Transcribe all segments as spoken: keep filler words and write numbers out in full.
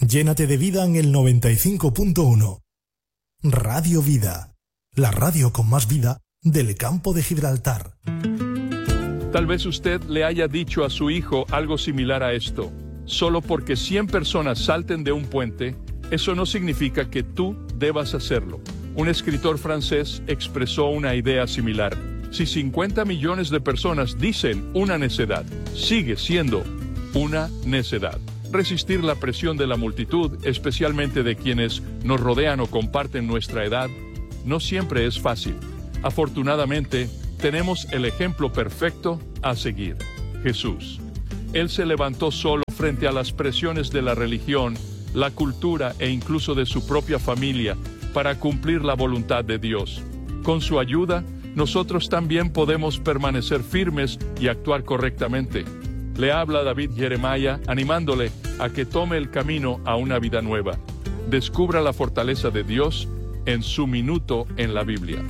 Llénate de vida en el noventa y cinco punto uno. Radio Vida, la radio con más vida del campo de Gibraltar. Tal vez usted le haya dicho a su hijo algo similar a esto. Solo porque cien personas salten de un puente, eso no significa que tú debas hacerlo. Un escritor francés expresó una idea similar. Si cincuenta millones de personas dicen una necedad, sigue siendo una necedad. Resistir la presión de la multitud, especialmente de quienes nos rodean o comparten nuestra edad, no siempre es fácil. Afortunadamente, tenemos el ejemplo perfecto a seguir: Jesús. Él se levantó solo frente a las presiones de la religión, la cultura e incluso de su propia familia para cumplir la voluntad de Dios. Con su ayuda, nosotros también podemos permanecer firmes y actuar correctamente. Le habla David Jeremiah animándole a que tome el camino a una vida nueva. Descubra la fortaleza de Dios en su minuto en la Biblia.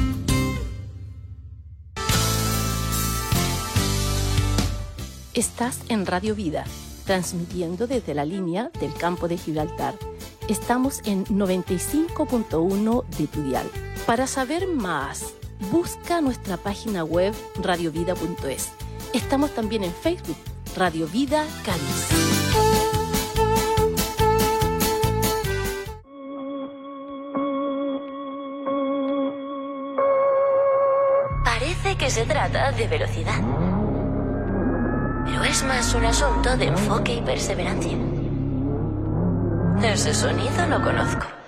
Estás en Radio Vida, transmitiendo desde la línea del campo de Gibraltar. Estamos en noventa y cinco punto uno de tu dial. Para saber más, busca nuestra página web radio vida punto es. Estamos también en Facebook, Radio Vida Cádiz. Parece que se trata de velocidad, pero es más un asunto de enfoque y perseverancia. Ese sonido lo conozco.